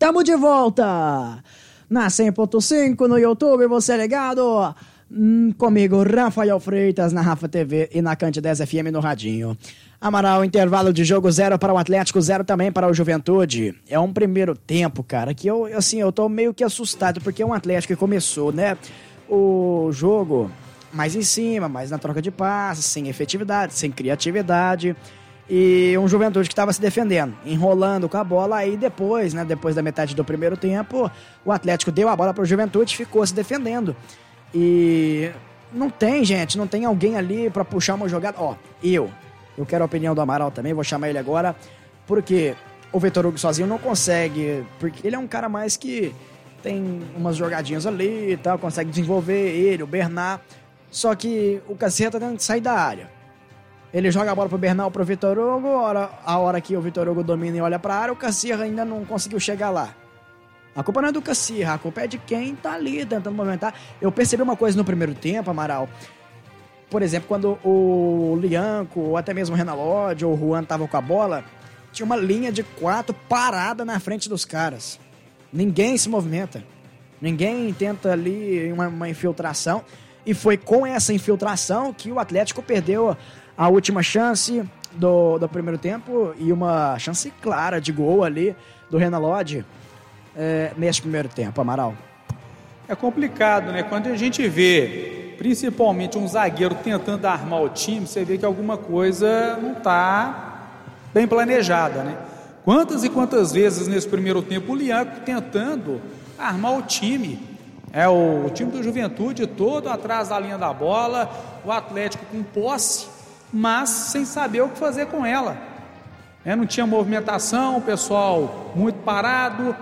Tamo de volta na 100.5 no YouTube, você ligado? Comigo, Rafael Freitas, na Rafa TV e na Cante 10 FM no Radinho. Amaral, intervalo de jogo 0 para o Atlético, 0 também para o Juventude. É um primeiro tempo, cara, que eu tô meio que assustado, porque é um Atlético que começou, né, o jogo mais em cima, mais na troca de passes, sem efetividade, sem criatividade. E um Juventude que estava se defendendo, enrolando com a bola. Aí depois, né, depois da metade do primeiro tempo, o Atlético deu a bola para o Juventude e ficou se defendendo. E não tem, gente, não tem alguém ali para puxar uma jogada. Eu quero a opinião do Amaral também, vou chamar ele agora, porque o Vitor Hugo sozinho não consegue, porque ele é um cara mais que tem umas jogadinhas ali e tal, consegue desenvolver ele, o Bernard, só que o Cassierra tá tendo que sair da área. Ele joga a bola pro Bernal, pro Vitor Hugo, a hora que o Vitor Hugo domina e olha pra área, o Cassierra ainda não conseguiu chegar lá. A culpa não é do Cassierra, a culpa é de quem tá ali tentando movimentar. Eu percebi uma coisa no primeiro tempo, Amaral. Por exemplo, quando o Lianco, ou até mesmo o Renan Lodge, ou o Juan estavam com a bola, tinha uma linha de 4 parada na frente dos caras. Ninguém se movimenta. Ninguém tenta ali uma infiltração. E foi com essa infiltração que o Atlético perdeu a última chance do primeiro tempo e uma chance clara de gol ali do Renan Lodge neste primeiro tempo, Amaral. É complicado, né? Quando a gente vê, principalmente um zagueiro tentando armar o time, você vê que alguma coisa não está bem planejada, né? Quantas e quantas vezes nesse primeiro tempo o Lianco tentando armar o time, o time do Juventude todo atrás da linha da bola, o Atlético com posse, mas sem saber o que fazer com ela. Não tinha movimentação, o pessoal muito parado,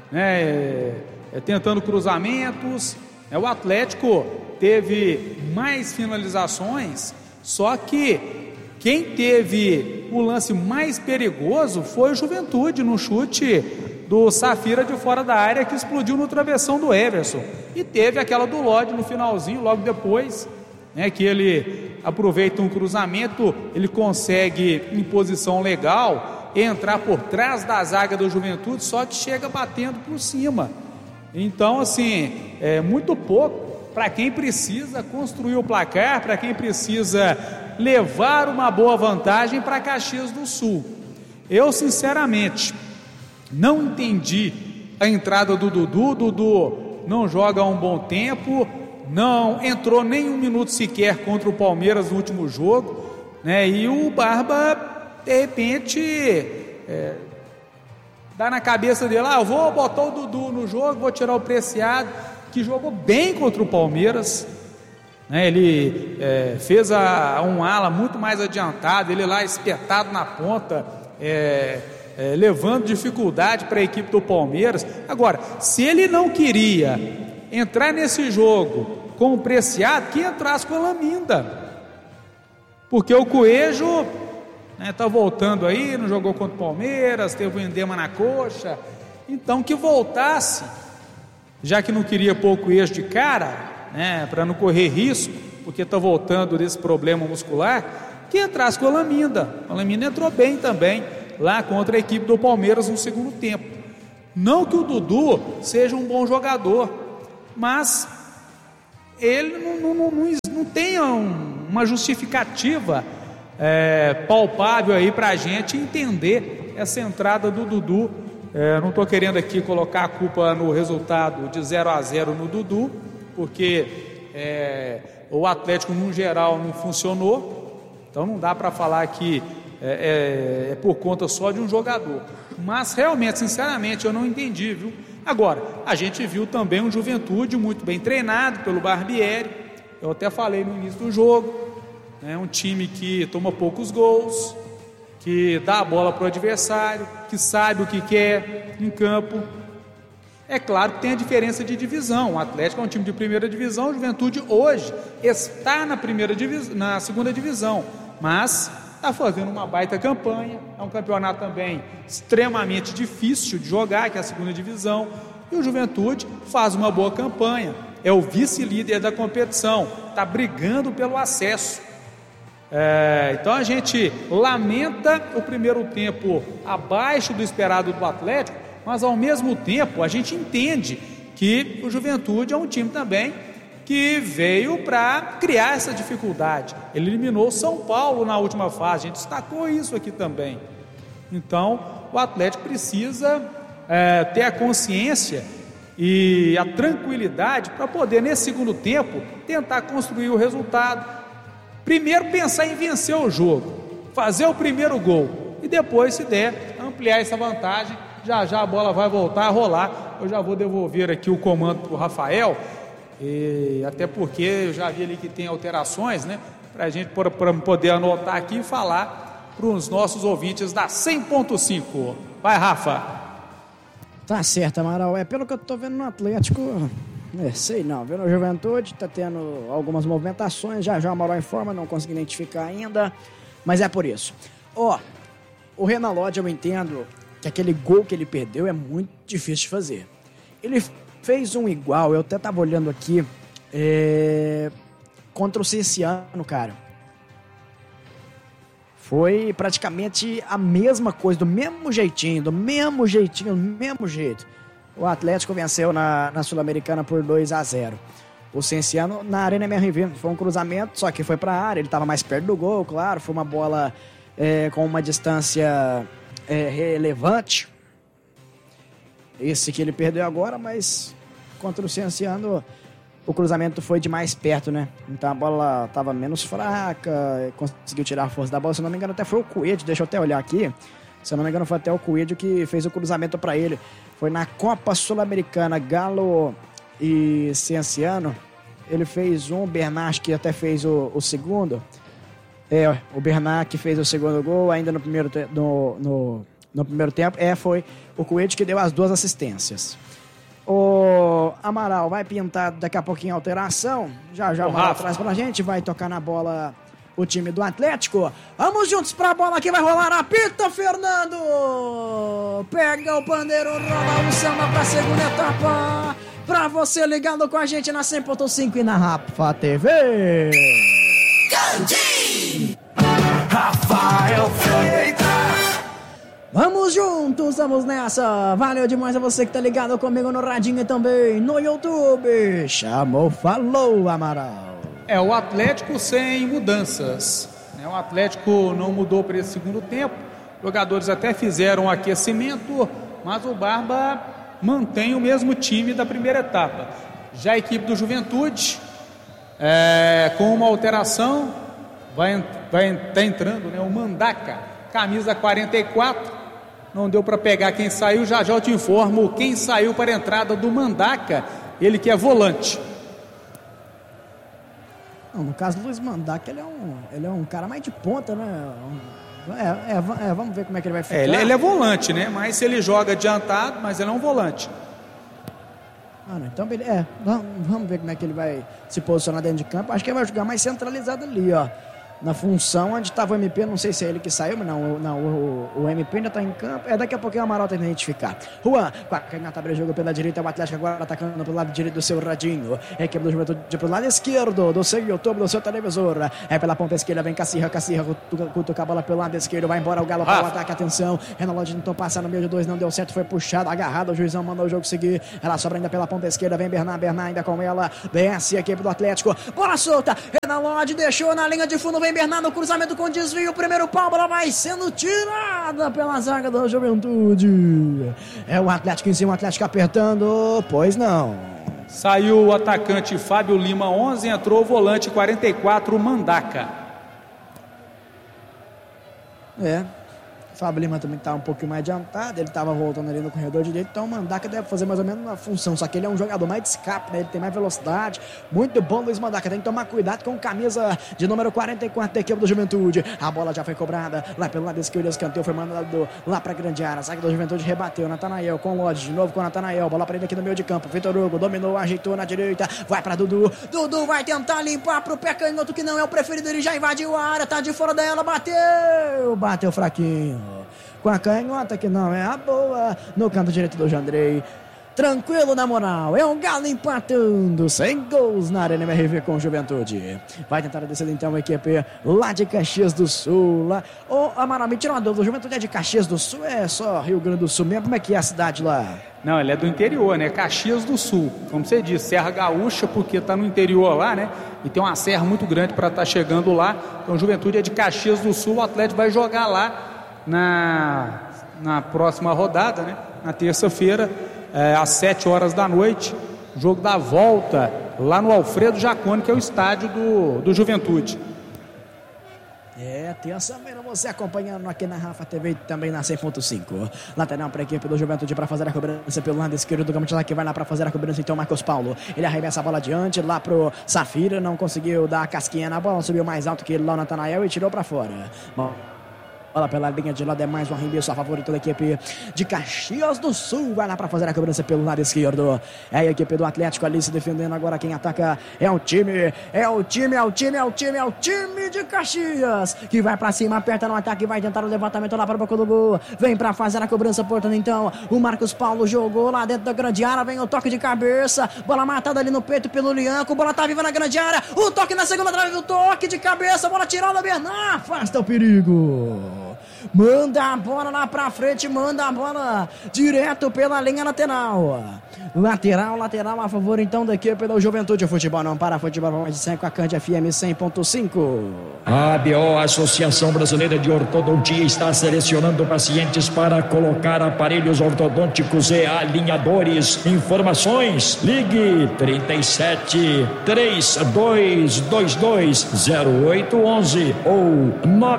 tentando cruzamentos. O Atlético teve mais finalizações, só que quem teve o lance mais perigoso foi o Juventude, no chute do Safira de fora da área, que explodiu no travessão do Everson. E teve aquela do Lodge no finalzinho, logo depois, que ele aproveita um cruzamento, ele consegue, em posição legal, entrar por trás da zaga do Juventude, só que chega batendo por cima. Então, assim, é muito pouco para quem precisa construir o placar, para quem precisa levar uma boa vantagem para Caxias do Sul. Eu, sinceramente, não entendi a entrada do Dudu. Dudu não joga há um bom tempo, não entrou nem um minuto sequer contra o Palmeiras no último jogo, e o Barba, de repente, dá na cabeça dele, eu vou botar o Dudu no jogo, vou tirar o Preciado, que jogou bem contra o Palmeiras, ele fez um ala muito mais adiantado, ele lá espetado na ponta, levando dificuldade para a equipe do Palmeiras. Agora, se ele não queria entrar nesse jogo com o Preciado, que entrasse com a Laminda, porque o Coelho tá voltando aí, não jogou contra o Palmeiras, teve um edema na coxa, então que voltasse, já que não queria pôr o Coelho de cara, para não correr risco, porque está voltando desse problema muscular, que entrasse com a Laminda. A Laminda entrou bem também lá contra a equipe do Palmeiras no segundo tempo. Não que o Dudu seja um bom jogador, mas ele não tem uma justificativa palpável aí para a gente entender essa entrada do Dudu. Não estou querendo aqui colocar a culpa no resultado de 0-0 no Dudu, porque o Atlético no geral não funcionou, então não dá para falar que é por conta só de um jogador, mas realmente, sinceramente, eu não entendi, viu? Agora, a gente viu também um Juventude muito bem treinado pelo Barbieri, eu até falei no início do jogo, um time que toma poucos gols, que dá a bola para o adversário, que sabe o que quer em campo. É claro que tem a diferença de divisão, o Atlético é um time de primeira divisão, o Juventude hoje está na segunda divisão, mas está fazendo uma baita campanha, é um campeonato também extremamente difícil de jogar, que é a segunda divisão, e o Juventude faz uma boa campanha, é o vice-líder da competição, está brigando pelo acesso. Então a gente lamenta o primeiro tempo abaixo do esperado do Atlético, mas ao mesmo tempo a gente entende que o Juventude é um time também que veio para criar essa dificuldade. Ele eliminou o São Paulo na última fase, a gente destacou isso aqui também. Então o Atlético precisa ter a consciência e a tranquilidade para poder, nesse segundo tempo, tentar construir o resultado. Primeiro pensar em vencer o jogo, fazer o primeiro gol e depois, se der, ampliar essa vantagem. Já já a bola vai voltar a rolar. Eu já vou devolver aqui o comando para o Rafael, e até porque eu já vi ali que tem alterações, né, para a gente poder anotar aqui e falar para os nossos ouvintes da 100.5. Vai, Rafa. Tá certo, Amaral. Pelo que eu tô vendo no Atlético, sei não, vendo a Juventude, tá tendo algumas movimentações, já o Amaral informa, não consegui identificar ainda, mas é por isso. O Renan Lodge, eu entendo que aquele gol que ele perdeu é muito difícil de fazer. Ele fez um igual, eu até tava olhando aqui, contra o Cienciano, cara. Foi praticamente a mesma coisa, do mesmo jeitinho, do mesmo jeito. O Atlético venceu na Sul-Americana por 2-0. O Cienciano na Arena MRV, foi um cruzamento, só que foi pra área, ele tava mais perto do gol, claro, foi uma bola com uma distância relevante. Esse que ele perdeu agora, mas contra o Cienciano o cruzamento foi de mais perto, né? Então a bola estava menos fraca, conseguiu tirar a força da bola. Se não me engano, até foi o Coelho, deixa eu até olhar aqui. Se não me engano, foi até o Coelho que fez o cruzamento para ele. Foi na Copa Sul-Americana, Galo e Cienciano. Ele fez um, o Bernard que até fez o segundo. O Bernard que fez o segundo gol ainda no primeiro tempo. Foi o Coelho que deu as duas assistências. O Amaral vai pintar daqui a pouquinho a alteração. Já o Amaral traz pra gente. Vai tocar na bola o time do Atlético. Vamos juntos pra bola que vai rolar. Apita, Fernando! Pega o pandeiro, rola o samba pra segunda etapa. Pra você ligado com a gente na 100.5 e na Rafa TV. Candim! Rafael Freitas! Vamos juntos, vamos nessa. Valeu demais a você que tá ligado comigo no radinho e também no YouTube. Chamou, falou, Amaral. O Atlético sem mudanças. O Atlético não mudou para esse segundo tempo. Os jogadores até fizeram um aquecimento, mas o Barba mantém o mesmo time da primeira etapa. Já a equipe do Juventude, com uma alteração, vai estar entrando, o Mandaca, camisa 44. Não deu para pegar quem saiu, já eu te informo quem saiu para a entrada do Mandaca, ele que é volante. Não, no caso do Luiz Mandaca, ele é um cara mais de ponta, né? Vamos ver como é que ele vai ficar. Ele é volante, né? Mas se ele joga adiantado, mas ele é um volante. Então vamos ver como é que ele vai se posicionar dentro de campo. Acho que ele vai jogar mais centralizado ali, na função onde estava o MP, não sei se é ele que saiu, mas o MP ainda está em campo. Daqui a pouquinho o Amaral tem que identificar. Juan, com a canhota abre o jogo pela direita, o Atlético agora atacando pelo lado direito do seu radinho. A equipe do Juventude pro lado esquerdo do seu YouTube, do seu televisor. Pela ponta esquerda, vem Cassirra, cutuca a bola pelo lado esquerdo, vai embora o Galo para o ataque, atenção. Renan Lodge tentou passar no meio de dois, não deu certo, foi puxado, agarrado, o juizão mandou o jogo seguir. Ela sobra ainda pela ponta esquerda, vem Bernard ainda com ela, desce a equipe do Atlético, bola solta, Renan Lodge deixou na linha de fundo, vem Bernard no cruzamento com desvio, o primeiro pau, bola vai sendo tirada pela zaga da Juventude. O Atlético em cima, o Atlético apertando, pois não. Saiu o atacante Fábio Lima, 11, entrou o volante 44, Mandaca. Fábio Lima também está um pouquinho mais adiantado, ele estava voltando ali no corredor direito, então o Mandaca deve fazer mais ou menos uma função, só que ele é um jogador mais de escape, né? Ele tem mais velocidade, muito bom Luiz Mandaca, tem que tomar cuidado com camisa de número 44 da equipe do Juventude. A bola já foi cobrada, lá pelo lado esquerdo, escanteio foi mandado lá para a grande área, a zaga da Juventude rebateu, Natanael com Lodge, de novo com Natanael, bola para ele aqui no meio de campo, Vitor Hugo dominou, ajeitou na direita, vai para Dudu vai tentar limpar pro pé canhoto que não é o preferido, ele já invadiu a área, tá de fora dela, bateu fraquinho. Com a canhota que não é a boa, no canto direito do Jandrei. tranquilo na moral. É o Galo empatando, 100 gols na Arena MRV com Juventude. Vai tentar descer então a equipe lá de Caxias do Sul. Lá. Ô, Amaral, me tira uma dúvida, o Juventude é de Caxias do Sul, é só Rio Grande do Sul mesmo? Como é que é a cidade lá? Não, ele é do interior, né? Caxias do Sul. Como você disse, Serra Gaúcha, porque tá no interior lá, né? E tem uma serra muito grande para estar chegando lá. Então, Juventude é de Caxias do Sul. O Atlético vai jogar lá na próxima rodada, né? Na terça-feira, às 7 horas da noite. Jogo da volta lá no Alfredo Jaconi, que é o estádio do Juventude. Terça-feira você acompanhando aqui na Rafa TV e também na 100.5. Lateral para a equipe do Juventude para fazer a cobrança pelo lado esquerdo do campo de lá, que vai lá para fazer a cobrança então Marcos Paulo. Ele arremessa a bola adiante lá pro Safira, não conseguiu dar a casquinha na bola, subiu mais alto que ele lá o Natanael e tirou para fora. Bom, bola pela linha de lado, é mais um arremesso a favor da equipe de Caxias do Sul. Vai lá para fazer a cobrança pelo lado esquerdo. É a equipe do Atlético ali se defendendo. Agora quem ataca é o time de Caxias, que vai para cima, aperta no ataque, vai tentar o levantamento lá para o boca do gol. Vem para fazer a cobrança, portanto, então o Marcos Paulo jogou lá dentro da grande área, vem o toque de cabeça, bola matada ali no peito pelo Lianco, bola tá viva na grande área, o toque na segunda trave, o toque de cabeça, bola tirada, Bernard, afasta o perigo. Manda a bola lá pra frente, manda a bola direto pela linha lateral. Lateral a favor então da equipe do Juventude. Futebol não para, futebol mais de 100 com a Cândia FM 100.5. A ABO, Associação Brasileira de Ortodontia, está selecionando pacientes para colocar aparelhos ortodônticos e alinhadores. Informações, ligue 37 3222 0811 ou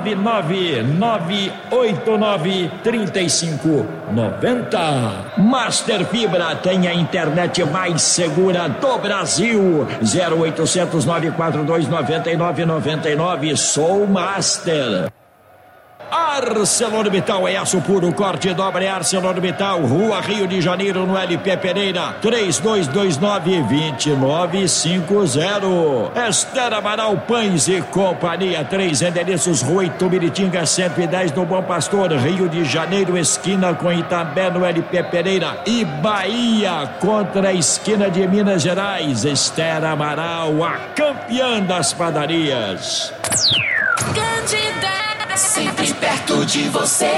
999893590. Master Fibra tem a internet mais segura do Brasil. 0800 942 9999. Sou Master. ArcelorMittal é aço puro, corte dobra, é ArcelorMittal, Rua Rio de Janeiro, no LP Pereira, 3229-2950. Esther Amaral Pães e Companhia, 3 endereços, Rua Itumiritinga 110, no Bom Pastor, Rio de Janeiro, esquina com Itambé, no LP Pereira, e Bahia, contra a esquina de Minas Gerais. Esther Amaral, a campeã das padarias. Sempre perto de você,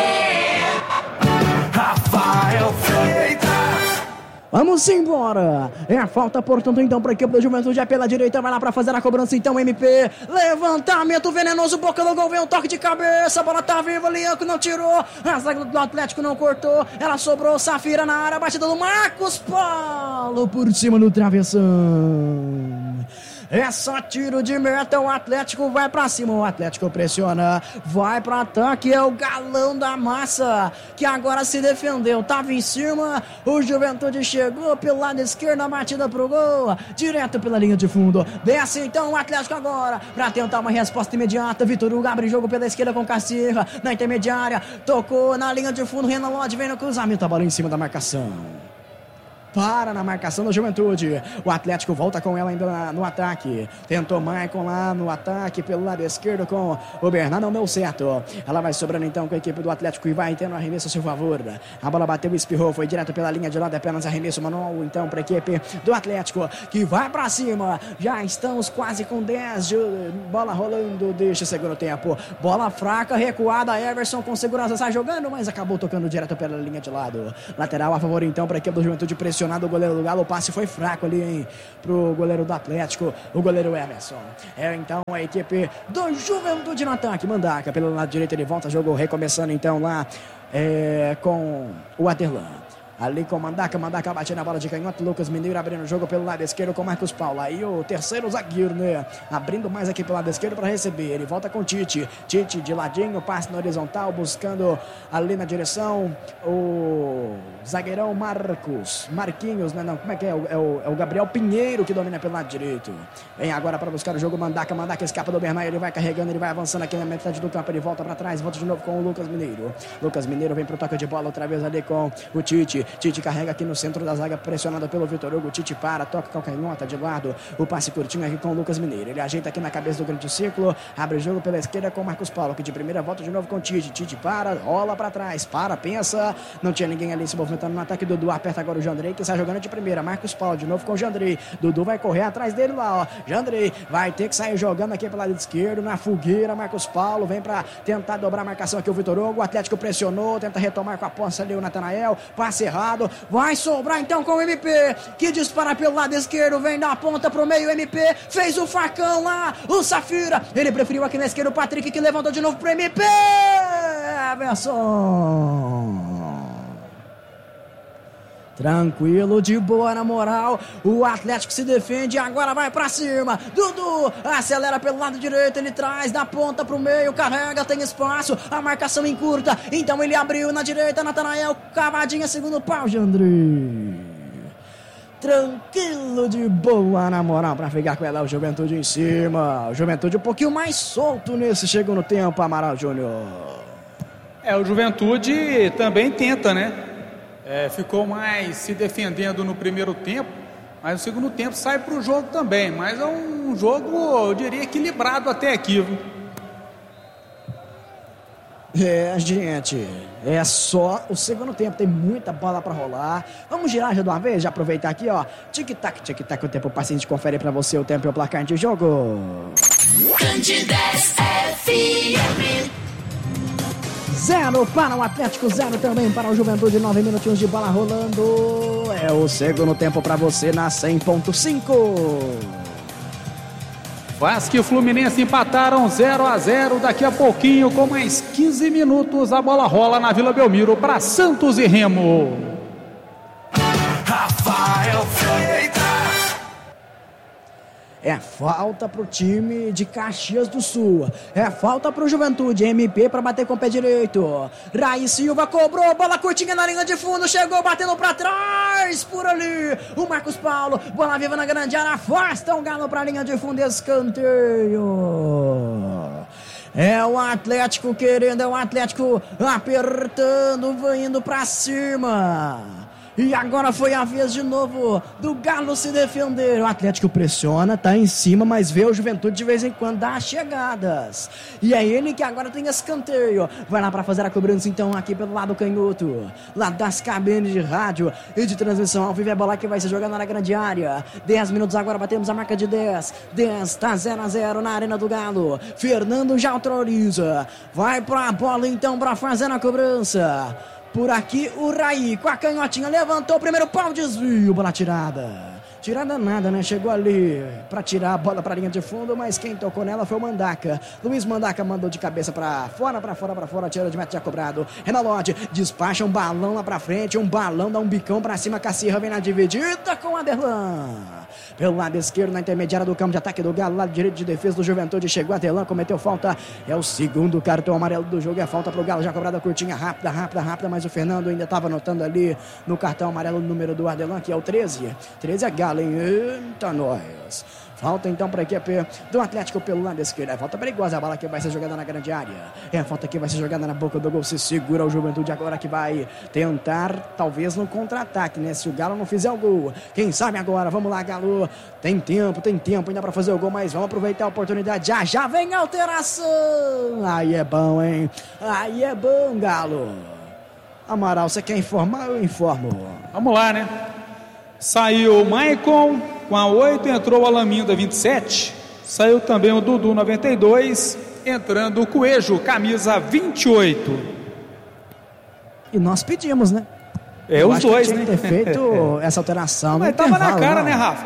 Rafael Freitas. Vamos embora. É a falta, portanto, então, para a equipe da Juventude. É pela direita, vai lá para fazer a cobrança, então, MP. Levantamento venenoso, boca do gol, vem um toque de cabeça. A bola tá viva, Lianco não tirou. A zaga do Atlético não cortou. Ela sobrou, Safira na área, batida do Marcos Paulo por cima do travessão. É só tiro de meta, o Atlético vai pra cima, o Atlético pressiona, vai pro ataque, é o galão da massa, que agora se defendeu, tava em cima, o Juventude chegou pelo lado esquerdo, a batida pro gol, direto pela linha de fundo, desce então o Atlético agora, pra tentar uma resposta imediata, Vitor Hugo abre jogo pela esquerda com Cacirra, na intermediária, tocou na linha de fundo, Renan Lodge vem no cruzamento, a bola em cima da marcação. Para na marcação da Juventude. O Atlético volta com ela ainda no ataque. Tentou Maicon lá no ataque pelo lado esquerdo com o Bernard. Não deu certo. Ela vai sobrando então com a equipe do Atlético e vai tendo arremesso a seu favor. A bola bateu e espirrou. Foi direto pela linha de lado. Apenas arremesso manual então para a equipe do Atlético, que vai para cima. Já estamos quase com 10 de bola rolando. Deixa o segundo tempo. Bola fraca, recuada. Everson com segurança sai jogando, mas acabou tocando direto pela linha de lado. Lateral a favor então para a equipe do Juventude, pressionado o goleiro do Galo, o passe foi fraco ali, hein, pro goleiro do Atlético, o goleiro Emerson. É então a equipe do Juventude no ataque, Mandaca pelo lado direito, ele volta, jogou recomeçando então lá com o Aderlan. Ali com Mandaca batendo na bola de canhoto, Lucas Mineiro abrindo o jogo pelo lado esquerdo com Marcos Paulo. Aí o terceiro zagueiro, né? Abrindo mais aqui pelo lado esquerdo para receber. Ele volta com Tite de ladinho, passe na horizontal, buscando ali na direção o zagueirão Marquinhos, né? Não, como é que é? É o Gabriel Pinheiro que domina pelo lado direito. Vem agora para buscar o jogo, Mandaca escapa do Bernard, ele vai carregando, ele vai avançando aqui na metade do campo, ele volta para trás, volta de novo com o Lucas Mineiro. Lucas Mineiro vem pro toque de bola outra vez ali com o Tite carrega aqui no centro da zaga, pressionado pelo Vitor Hugo. Tite para, toca calcanhota de lado, o passe curtinho aqui com o Lucas Mineiro, ele ajeita aqui na cabeça do grande círculo, abre o jogo pela esquerda com o Marcos Paulo, que de primeira volta de novo com o Tite para, rola para trás, pensa, não tinha ninguém ali se movimentando tentando no ataque. Dudu aperta agora o Jandrei, que sai jogando de primeira. Marcos Paulo de novo com o Jandrei. Dudu vai correr atrás dele lá, ó. Jandrei vai ter que sair jogando aqui pelo lado esquerdo, na fogueira. Marcos Paulo vem pra tentar dobrar a marcação aqui o Vitor Hugo. O Atlético pressionou, tenta retomar com a posse ali o Natanael. Passe errado. Vai sobrar então com o MP, que dispara pelo lado esquerdo, vem da ponta pro meio. MP fez o facão lá, o Safira. Ele preferiu aqui na esquerda o Patrick, que levantou de novo pro MP. Everson. Tranquilo, de boa na moral. O Atlético se defende e agora vai pra cima. Dudu acelera pelo lado direito. Ele traz da ponta pro meio. Carrega, tem espaço. A marcação encurta. Então ele abriu na direita. Natanael, cavadinha, segundo pau. Jandrei. Tranquilo, de boa na moral pra ficar com ela. O Juventude em cima. O Juventude um pouquinho mais solto nesse segundo tempo, Amaral Júnior. O Juventude também tenta, né? Ficou mais se defendendo no primeiro tempo, mas no segundo tempo sai para o jogo também. Mas é um jogo, eu diria, equilibrado até aqui, viu? Gente, é só o segundo tempo, tem muita bola para rolar. Vamos girar já de uma vez, já aproveitar aqui, ó. Tic-tac, tic-tac, o tempo paciente confere para você o tempo e o placar de jogo. Candidez FM. 0 para o Atlético, 0 também para o Juventude. 9 minutinhos de bola rolando. É o segundo tempo para você na 100.5. Vasco e Fluminense empataram 0-0. Daqui a pouquinho, com mais 15 minutos, a bola rola na Vila Belmiro para Santos e Remo. Rafael Freitas. É falta pro time de Caxias do Sul. É falta pro Juventude. MP pra bater com o pé direito. Raí Silva cobrou. Bola curtinha na linha de fundo. Chegou batendo pra trás. Por ali. O Marcos Paulo. Bola viva na grande área. Afasta o Galo pra linha de fundo. Escanteio. É o Atlético querendo. É o Atlético apertando. Vai indo pra cima. E agora foi a vez de novo do Galo se defender. O Atlético pressiona, tá em cima, mas vê o Juventude de vez em quando dar as chegadas. E é ele que agora tem escanteio. Vai lá pra fazer a cobrança então aqui pelo lado canhoto. Lá das cabines de rádio e de transmissão ao vivo. É bola que vai ser jogada na grande área. 10 minutos agora, batemos a marca de 10. 10 tá 0-0 na Arena do Galo. Fernando já autoriza. Vai pra bola então pra fazer a cobrança. Por aqui o Raí com a canhotinha levantou o primeiro pau, desvio, bola tirada. Tirada nada, né? Chegou ali pra tirar a bola pra linha de fundo, mas quem tocou nela foi o Mandaca. Luiz Mandaca mandou de cabeça pra fora, tira de meta já cobrado. Renalodi despacha um balão lá pra frente, um balão dá um bicão pra cima, Cacirra vem na dividida com o Aderlan. Pelo lado esquerdo, na intermediária do campo de ataque do Galo, lado direito de defesa do Juventude, chegou Aderlan, cometeu falta, é o segundo cartão amarelo do jogo, é falta pro Galo, já cobrada curtinha, rápida, mas o Fernando ainda tava anotando ali no cartão amarelo o número do Aderlan, que é o 13 é Galo, hein? Eita, nós! Falta então para a equipe do Atlético pelo lado esquerdo. É falta perigosa, a bola que vai ser jogada na grande área. É a falta que vai ser jogada na boca do gol. Se segura o Juventude agora que vai tentar, talvez no contra-ataque, né? Se o Galo não fizer o gol. Quem sabe agora? Vamos lá, Galo. Tem tempo ainda para fazer o gol, mas vamos aproveitar a oportunidade. Já vem a alteração. Aí é bom, hein? Aí é bom, Galo. Amaral, você quer informar? Eu informo. Vamos lá, né? Saiu o Maicon com a 8, entrou o Alaminda 27, saiu também o Dudu 92, entrando o Coelho, camisa 28. E nós pedimos, né? Os dois, tinha né? que ter feito essa alteração. Mas tava na cara, né, Rafa?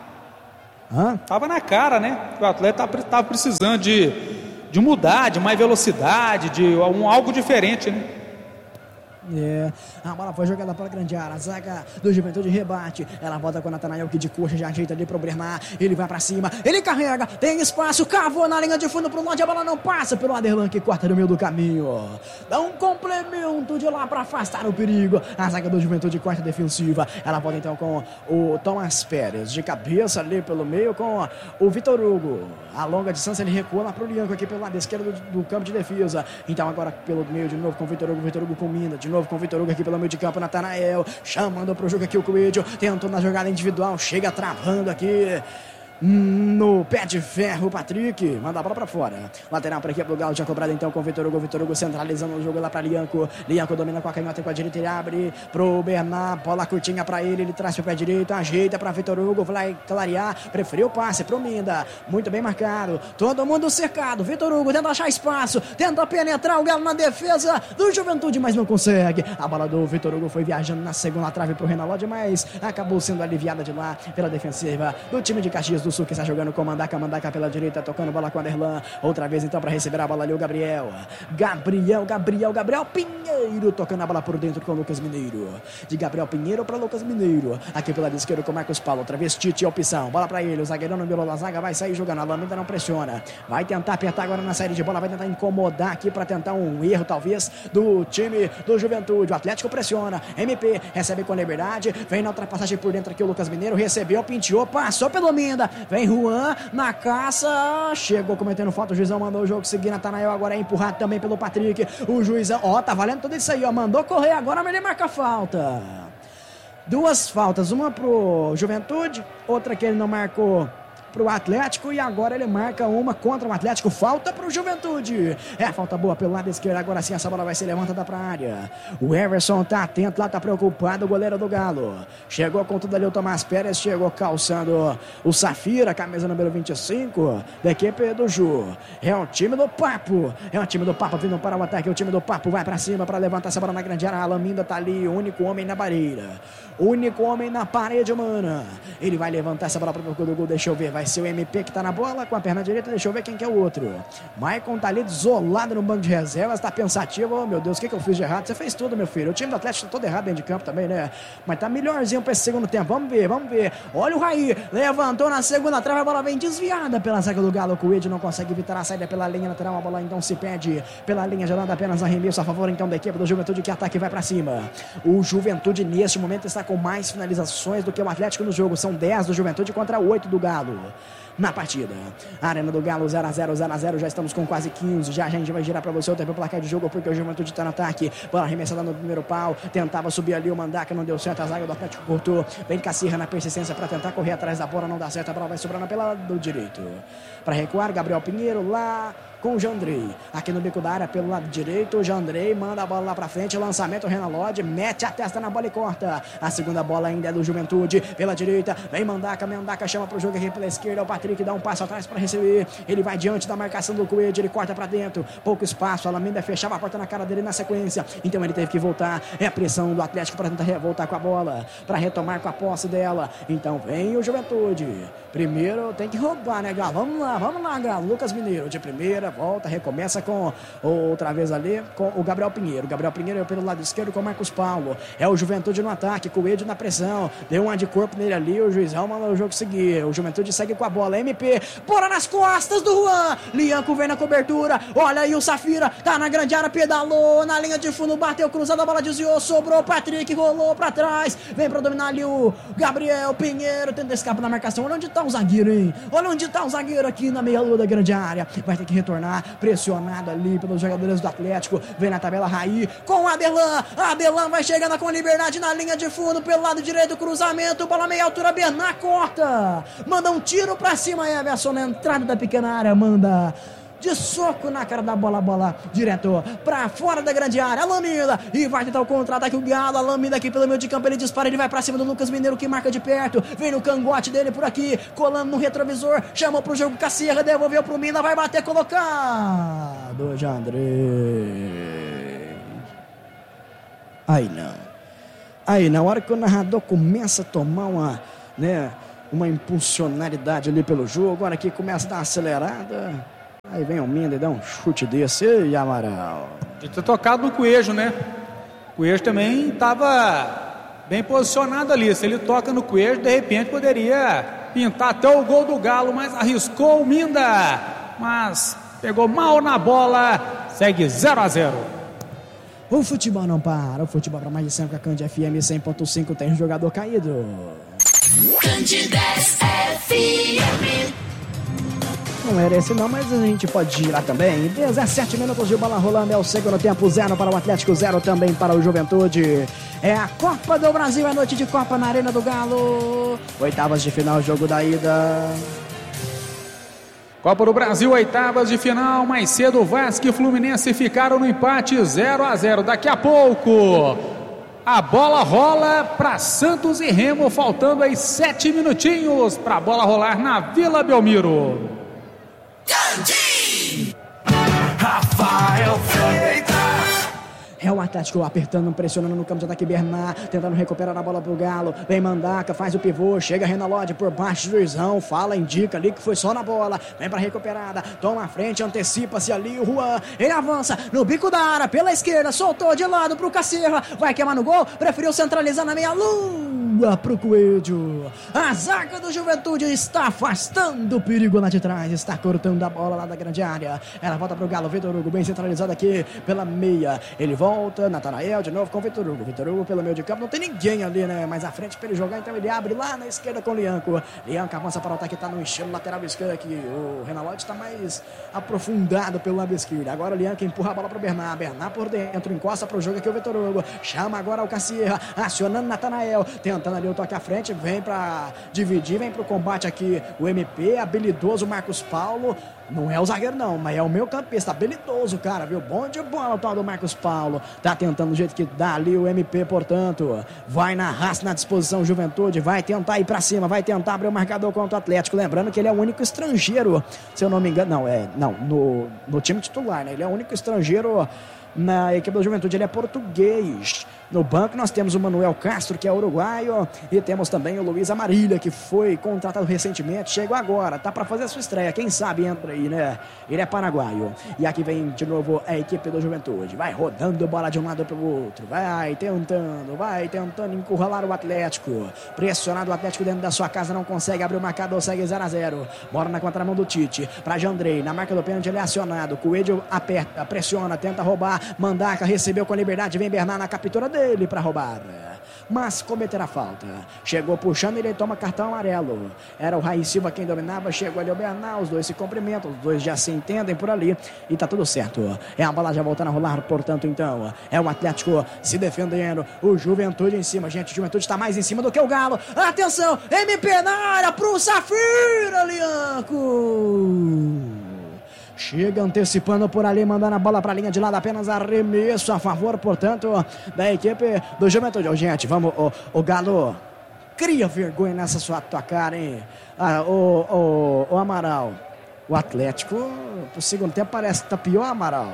Hã? Tava na cara, né? O atleta tava precisando de mudar, de mais velocidade, de algo diferente, né? A bola foi jogada para a grande área. A zaga do Juventude rebate. Ela volta com o Natanael, que de coxa já ajeita ali pro Bernard. Ele vai para cima, ele carrega, tem espaço, cavou na linha de fundo pro longe. A bola não passa pelo Aderlan, que corta no meio do caminho. Dá um complemento de lá para afastar o perigo. A zaga do Juventude corta defensiva. Ela volta então com o Thomas Pérez de cabeça ali pelo meio com o Vitor Hugo. A longa distância ele recua lá pro Lianco aqui pelo lado esquerdo do campo de defesa. Então agora pelo meio de novo com o Vitor Hugo com Mina. De novo com o Vitor Hugo aqui pelo meio de campo, Natanael chamando pro jogo aqui o Coelho, tentou na jogada individual, chega travando aqui No pé de ferro, o Patrick manda a bola pra fora. Lateral pra equipe do Galo, já cobrado então com o Vitor Hugo centralizando o jogo lá pra Lianco. Lianco domina com a canhota e com a direita, ele abre pro Bernard, bola curtinha pra ele traz pro pé direito, ajeita pra Vitor Hugo, vai clarear, preferiu o passe pro Minda, muito bem marcado, todo mundo cercado. Vitor Hugo tenta achar espaço, tenta penetrar o Galo na defesa do Juventude, mas não consegue. A bola do Vitor Hugo foi viajando na segunda trave pro Renan Lodge, mas acabou sendo aliviada de lá pela defensiva do time de Caxias do Sul, que está jogando com Mandaca pela direita, tocando bola com a Aderlan, outra vez então para receber a bola ali o Gabriel Pinheiro, tocando a bola por dentro com o Lucas Mineiro, de Gabriel Pinheiro para Lucas Mineiro, aqui pelo lado esquerdo com o Marcos Paulo, outra vez Tite, opção, bola para ele, o zagueirão no meio da zaga vai sair jogando, a Alameda não pressiona, vai tentar apertar agora na saída de bola, vai tentar incomodar aqui para tentar um erro talvez do time do Juventude, o Atlético pressiona, MP recebe com liberdade, vem na ultrapassagem por dentro aqui o Lucas Mineiro, recebeu, penteou, passou pelo Minda, vem Juan na caça, chegou cometendo falta, o juizão mandou o jogo seguir, Natanael agora é empurrado também pelo Patrick, o juizão, tá valendo tudo isso aí, mandou correr agora, mas ele marca falta. Duas faltas, uma pro Juventude, outra que ele não marcou pro Atlético, e agora ele marca uma contra o Atlético, falta pro Juventude, falta boa pelo lado esquerdo, agora sim essa bola vai ser levantada pra área, o Everson tá atento lá, tá preocupado, o goleiro do Galo, chegou com tudo ali o Tomás Pérez, chegou calçando o Safira, camisa número 25 da equipe do Ju, é o time do Papo vindo para o ataque, o time do Papo vai pra cima pra levantar essa bola na grande área, a Alaminda tá ali, o único homem na barreira, único homem na parede humana, ele vai levantar essa bola pro gol, deixa eu ver, vai ser o MP que tá na bola com a perna direita, deixa eu ver quem que é o outro. Maicon tá ali desolado no banco de reservas, tá pensativo, oh meu Deus, o que eu fiz de errado? Você fez tudo, meu filho, o time do Atlético tá todo errado dentro de campo também, né? Mas tá melhorzinho pra esse segundo tempo, vamos ver, olha o Raí, levantou na segunda trave, a bola vem desviada pela zaga do Galo, o Coelho não consegue evitar a saída pela linha lateral, a bola então se perde pela linha, gerando apenas arremesso a favor então da equipe do Juventude, que ataque vai pra cima. O Juventude neste momento está com mais finalizações do que o Atlético no jogo, são 10 do Juventude contra 8 do Galo na partida. Arena do Galo 0-0, já estamos com quase 15, já a gente vai girar pra você o tempo placar de jogo, porque o Juventude tá no ataque, bola arremessada no primeiro pau, tentava subir ali o Mandaca, não deu certo, a zaga do Atlético cortou, vem Cacirra na persistência pra tentar correr atrás da bola, não dá certo, a bola vai sobrando pelo lado direito, pra recuar, Gabriel Pinheiro lá com o Jandrei, aqui no bico da área pelo lado direito, o Jandrei manda a bola lá pra frente, lançamento, Renan Lodge mete a testa na bola e corta, a segunda bola ainda é do Juventude, pela direita, vem Mandaca chama pro jogo aqui pela esquerda, o Patrick dá um passo atrás para receber, ele vai diante da marcação do Coelho, ele corta para dentro, pouco espaço, a Alameda fechava a porta na cara dele na sequência, então ele teve que voltar, é a pressão do Atlético para tentar voltar com a bola, para retomar com a posse dela, então vem o Juventude, primeiro tem que roubar, né, Galo, vamos lá, Galo, Lucas Mineiro de primeira, volta, recomeça com outra vez ali, com o Gabriel Pinheiro pelo lado esquerdo com o Marcos Paulo, é o Juventude no ataque, Coelho na pressão, deu um de corpo nele ali, o juizão mandou o jogo seguir, o Juventude segue com a bola, MP, bora nas costas do Juan, Lianco vem na cobertura, olha aí o Safira, tá na grande área, pedalou, na linha de fundo, bateu cruzado, a bola desviou, sobrou o Patrick, rolou pra trás, vem pra dominar ali o Gabriel Pinheiro, tenta escapar na marcação, olha onde tá o zagueiro, hein, olha onde tá o zagueiro aqui na meia-lua da grande área, vai ter que retornar, pressionado ali pelos jogadores do Atlético, vem na tabela Raí, com o Aderlan vai chegando com liberdade na linha de fundo, pelo lado direito, cruzamento, bola meia altura, Bernard corta, manda um tiro pra cima, Everson na entrada da pequena área, manda de soco na cara da bola direto pra fora da grande área, Alameda, e vai tentar o contra-ataque, o Galo, Alameda aqui pelo meio de campo, ele dispara, ele vai pra cima do Lucas Mineiro, que marca de perto, vem no cangote dele por aqui, colando no retrovisor, chamou pro jogo Cacirra, devolveu pro Mina, vai bater, colocado, Jandrei, aí não, a hora que o narrador começa a tomar uma impulsionalidade ali pelo jogo, agora aqui começa a dar uma acelerada, aí vem o Minda e dá um chute desse, e Amaral. De ter tocado no Coelho, né? O Coelho também estava bem posicionado ali, se ele toca no Coelho, de repente poderia pintar até o gol do Galo, mas arriscou o Minda, mas pegou mal na bola, segue 0-0. O futebol não para, o futebol para mais de 100 com a Cândido FM 100.5 tem um jogador caído. Cândido FM. Não era esse não, mas a gente pode girar também. 17 minutos de bola rolando, é o segundo tempo, 0 para o Atlético, 0 também para o Juventude. É a Copa do Brasil, é noite de Copa na Arena do Galo. Oitavas de final, jogo da ida. Copa do Brasil, oitavas de final. Mais cedo, Vasco e Fluminense ficaram no empate 0-0. Daqui a pouco, a bola rola para Santos e Remo, faltando aí 7 minutinhos para a bola rolar na Vila Belmiro. Rafael Freitas. É o Atlético apertando, pressionando no campo de ataque. Bernard tentando recuperar a bola pro Galo. Vem Mandaca, faz o pivô, chega Renalodi por baixo do Juizão, fala, indica ali que foi só na bola. Vem pra recuperada, toma a frente, antecipa-se ali o Juan. Ele avança no bico da área, pela esquerda, soltou de lado pro Cacierra. Vai queimar no gol, preferiu centralizar na meia lua pro Coelho. A zaga do Juventude está afastando o perigo lá de trás, está cortando a bola lá da grande área. Ela volta pro Galo, Vitor Hugo bem centralizado aqui pela meia. Ele volta, Natanael de novo com Vitor Hugo. Vitor Hugo pelo meio de campo, não tem ninguém ali, né? Mais à frente para ele jogar, então ele abre lá na esquerda com o Lianco. Lianco avança para o ataque, tá no estilo lateral esquerdo aqui. O Renalodi está mais aprofundado pelo lado esquerdo. Agora o Lianco empurra a bola para o Bernard. Bernard por dentro, encosta para o jogo aqui o Vitor Hugo. Chama agora o Cacierra, acionando Natanael, tentando ali o toque à frente, vem para dividir, vem para o combate aqui o MP, habilidoso Marcos Paulo. Não é o zagueiro não, mas é o meio campista, habilidoso, cara, viu? Bom de bola o tal do Marcos Paulo. Tá tentando do jeito que dá ali o MP, portanto. Vai na raça, na disposição Juventude, vai tentar ir pra cima, vai tentar abrir o marcador contra o Atlético. Lembrando que ele é o único estrangeiro, se eu não me engano, no time titular, né? Ele é o único estrangeiro na equipe da Juventude, ele é português. No banco nós temos o Manuel Castro, que é uruguaio, e temos também o Luiz Amarília, que foi contratado recentemente, chegou agora, tá para fazer a sua estreia, quem sabe entra aí, né? Ele é paraguaio. E aqui vem de novo a equipe da Juventude, vai rodando bola de um lado para o outro, vai tentando encurralar o Atlético. Pressionado o Atlético dentro da sua casa, não consegue abrir o marcador, segue 0-0. Bola na contramão do Tite, para Jandrei, na marca do pênalti ele é acionado, Coelho aperta, pressiona, tenta roubar, Mandaca recebeu com liberdade, vem Bernard na captura dele para roubar, mas cometerá falta. Chegou puxando, ele toma cartão amarelo. Era o Raí Silva quem dominava, chegou ali o Bernard, os dois se cumprimentam, os dois já se entendem por ali e tá tudo certo. É a bola já voltando a rolar, portanto, então, é o Atlético se defendendo, o Juventude em cima, gente, o Juventude está mais em cima do que o Galo. Atenção, MP na área pro Safira, Lianco. Chega antecipando por ali, mandando a bola para a linha de lado, apenas arremesso a favor, portanto, da equipe do Juventude. Gente, vamos, o Galo, cria vergonha nessa sua tua cara, hein? O Amaral, o Atlético, pro segundo tempo parece que tá pior, Amaral.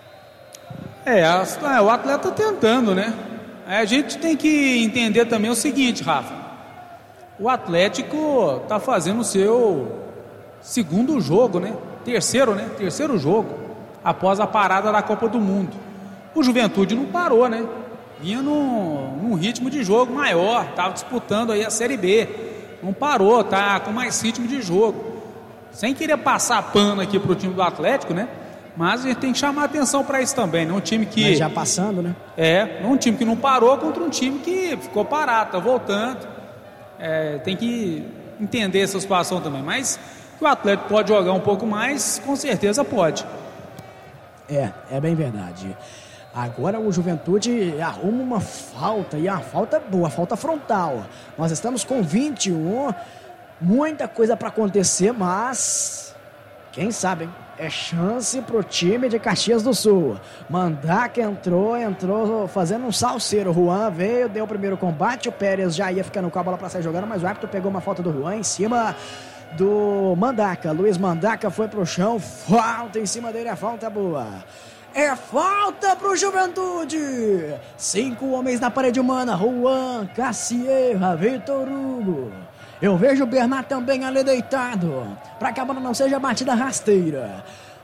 O atleta tentando, né? A gente tem que entender também o seguinte, Rafa. O Atlético tá fazendo o seu segundo jogo, né? Terceiro jogo após a parada da Copa do Mundo. O Juventude não parou, né? Vinha num ritmo de jogo maior, estava disputando aí a Série B. Não parou, tá com mais ritmo de jogo. Sem querer passar pano aqui pro time do Atlético, né? Mas a gente tem que chamar atenção para isso também, né? Um time que... Mas já passando, né? Um time que não parou contra um time que ficou parado, tá voltando. Tem que entender essa situação também, mas... que o Atlético pode jogar um pouco mais, com certeza pode. É bem verdade. Agora o Juventude arruma uma falta, e a falta boa, a falta frontal. Nós estamos com 21, muita coisa para acontecer, mas quem sabe, hein? É chance pro time de Caxias do Sul. Mandaca entrou fazendo um salseiro. O Juan veio, deu o primeiro combate, o Pérez já ia ficando com a bola para sair jogando, mas o árbitro pegou uma falta do Juan em cima do Mandaca. Luiz Mandaca foi pro chão, falta em cima dele, a falta é boa. É falta pro Juventude. 5 homens na parede humana, Juan, Cacierra, Vitor Hugo. Eu vejo o Bernard também ali deitado, para que a bola não seja batida rasteira.